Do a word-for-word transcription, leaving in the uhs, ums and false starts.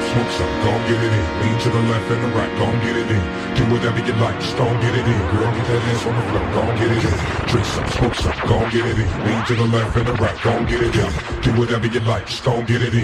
smoke some, gon' get it in. Lean to the left and the right, gon' get it in. Do whatever you like, just gon' get it in. Girl, get that ass on the floor, gon' get it in. Drink some, smoke some, gon' get it in. Lean to the left and the right, gon' get it in. Do whatever you like, just gon' get it in.